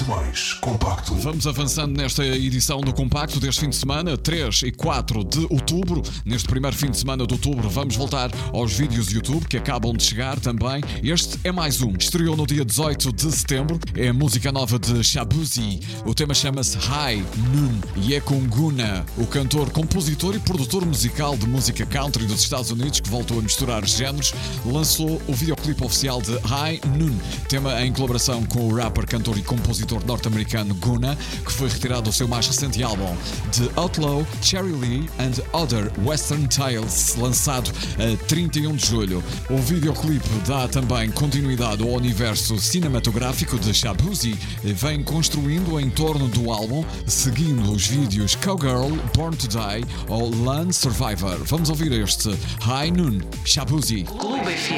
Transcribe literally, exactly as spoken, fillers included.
mais compacto. Vamos avançando nesta edição do Compacto deste fim de semana, três e quatro de outubro. Neste primeiro fim de semana de outubro vamos voltar aos vídeos de YouTube que acabam de chegar também. Este é mais um. Estreou no dia dezoito de setembro. É a música nova de Shaboozey. O tema chama-se High Noon e é com Gunna, o cantor, compositor e produtor musical de música country dos Estados Unidos, que voltou a misturar géneros. Lançou o videoclipe oficial de High Noon, tema em colaboração com o rapper, cantor e compositor norte-americano Gunna, que foi retirado do seu mais recente álbum The Outlaw, Cherry Lee and Other Western Tales, lançado a trinta e um de julho. O videoclipe dá também continuidade ao universo cinematográfico de Shaboozey, vem construindo em torno do álbum, seguindo os vídeos Cowgirl, Born to Die ou Land Survivor. Vamos ouvir este High Noon, Shaboozey. Clube F